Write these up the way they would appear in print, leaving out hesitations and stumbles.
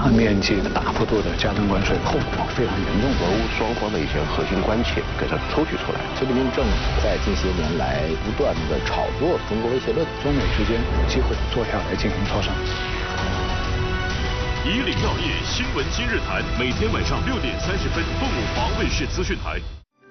大面积的、大幅度的加征关税，后果非常严重。 俄乌双方的一些核心关切给它抽取出来。 习近平政府在近些年来不断的炒作中国威胁论， 中美之间有机会坐下来进行磋商。 以领要业，新闻今日谈，每天晚上6点30分，凤凰卫视资讯台。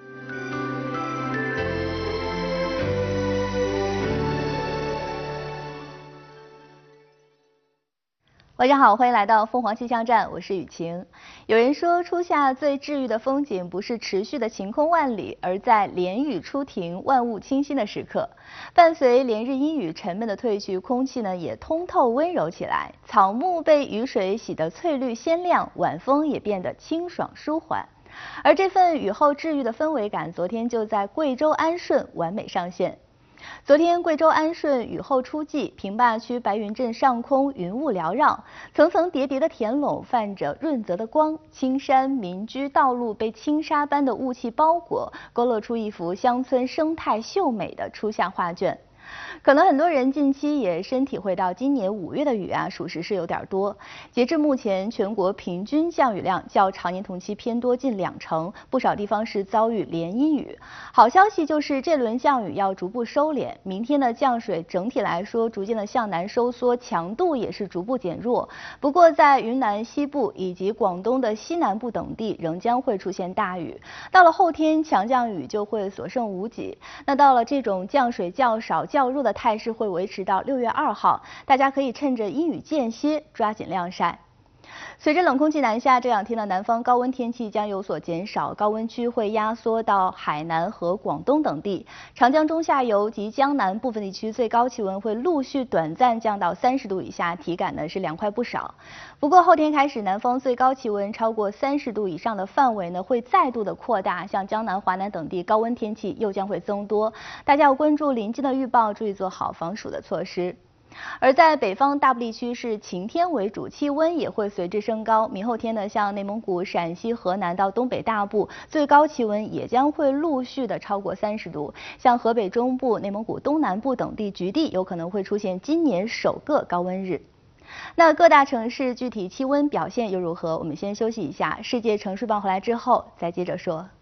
晚上好，欢迎来到凤凰气象站，我是雨晴。有人说，初夏最治愈的风景不是持续的晴空万里，而在连雨初停、万物清新的时刻。伴随连日阴雨沉闷的退去，空气呢也通透温柔起来，草木被雨水洗得翠绿鲜亮，晚风也变得清爽舒缓。而这份雨后治愈的氛围感，昨天就在贵州安顺完美上线。昨天，贵州安顺雨后初霁，平坝区白云镇上空云雾缭绕，层层叠叠的田垄泛着润泽的光，青山、民居、道路被轻纱般的雾气包裹，勾勒出一幅乡村生态秀美的初夏画卷。可能很多人近期也深体会到，今年5月的雨属实是有点多。截至目前，全国平均降雨量较常年同期偏多近20%，不少地方是遭遇连阴雨。好消息就是这轮降雨要逐步收敛，明天的降水整体来说逐渐的向南收缩，强度也是逐步减弱。不过在云南西部以及广东的西南部等地仍将会出现大雨，到了后天强降雨就会所剩无几。那到了这种降水较少、较弱的态势会维持到6月2号，大家可以趁着阴雨间歇抓紧晾晒。随着冷空气南下，这2天的南方高温天气将有所减少，高温区会压缩到海南和广东等地，长江中下游及江南部分地区最高气温会陆续短暂降到30度以下，体感呢是凉快不少。不过后天开始，南方最高气温超过30度以上的范围呢会再度的扩大，像江南、华南等地高温天气又将会增多，大家要关注临近的预报，注意做好防暑的措施。而在北方大部地区是晴天为主，气温也会随之升高。明后天呢，像内蒙古、陕西、河南到东北大部，最高气温也将会陆续的超过30度。像河北中部、内蒙古东南部等地局地有可能会出现今年首个高温日。那各大城市具体气温表现又如何？我们先休息一下，世界城市报回来之后再接着说。